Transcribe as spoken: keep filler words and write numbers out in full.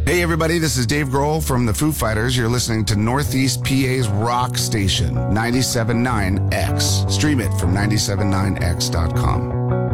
Hey everybody, this is Dave Grohl from the Foo Fighters. You're listening to Northeast P A's rock station, ninety-seven point nine X. Stream it from nine seven nine X dot com.